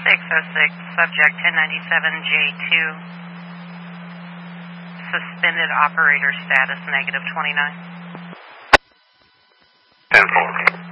606, subject 1097J2, suspended operator status, -29. 10-4.